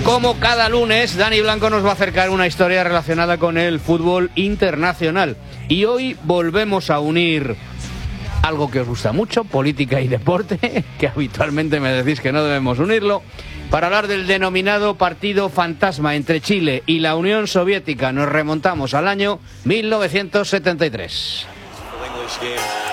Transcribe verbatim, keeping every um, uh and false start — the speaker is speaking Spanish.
Como cada lunes, Dani Blanco nos va a acercar una historia relacionada con el fútbol internacional. Y hoy volvemos a unir algo que os gusta mucho, política y deporte, que habitualmente me decís que no debemos unirlo, para hablar del denominado partido fantasma entre Chile y la Unión Soviética. Nos remontamos al año mil novecientos setenta y tres.